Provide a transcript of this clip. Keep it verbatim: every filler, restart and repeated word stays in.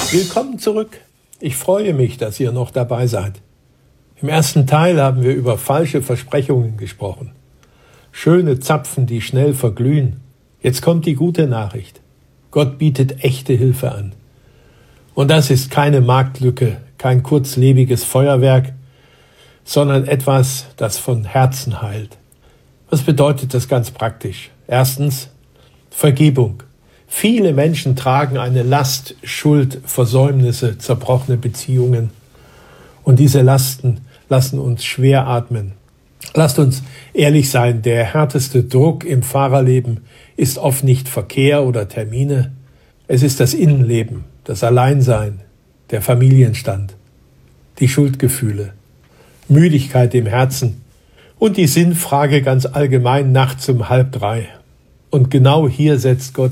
Willkommen zurück. Ich freue mich, dass ihr noch dabei seid. Im ersten Teil haben wir über falsche Versprechungen gesprochen. Schöne Zapfen, die schnell verglühen. Jetzt kommt die gute Nachricht. Gott bietet echte Hilfe an. Und das ist keine Marktlücke, kein kurzlebiges Feuerwerk, sondern etwas, das von Herzen heilt. Was bedeutet das ganz praktisch? Erstens, Vergebung. Viele Menschen tragen eine Last, Schuld, Versäumnisse, zerbrochene Beziehungen. Und diese Lasten lassen uns schwer atmen. Lasst uns ehrlich sein, der härteste Druck im Fahrerleben ist oft nicht Verkehr oder Termine. Es ist das Innenleben, das Alleinsein, der Familienstand, die Schuldgefühle, Müdigkeit im Herzen und die Sinnfrage ganz allgemein nachts um halb drei. Und genau hier setzt Gott